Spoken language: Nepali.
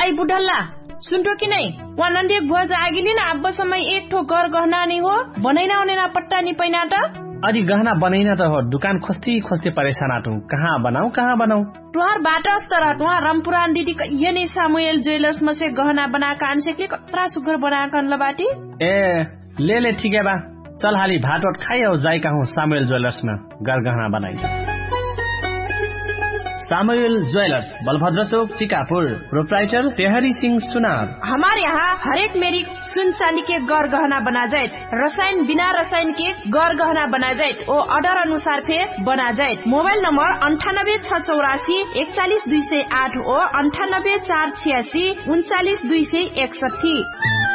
आई बुढल्ला सुनतो कि नहीं वहाँ नंदी भुआ आगिली ना अब समय एक ठो घर गहना नहीं हो बनैना उनेना पट्टा नहीं पैना त अजी गहना बनैना त हो दुकान खोस्ती परेशान आटू कहाँ बनाऊ तुहार बाटा तर तुहार रामपुरान दीदी ये नहीं सामुएल ज्वेलर्स में से गहना बनाकर अनसेकले कतरा सुगर बनाकर अनला बाटी ए ले ठीक है बा चल हाली भात वट खाई और जाई कहूँ सामुएल ज्वेलर्स में गहना बनाई सामुएल ज्वेलर्स बलभद्र चौक टिकापुर प्रोप्राइटर तेहरी सिंह सुनार। हमारे यहाँ हरेक मेरी सुन चांदी के गौर गहना बना जाए रसायन बिना रसायन के गौर गहना बना जाए और ऑर्डर अनुसार फे बना जाए। मोबाइल नंबर 9864414208 और 9846392261।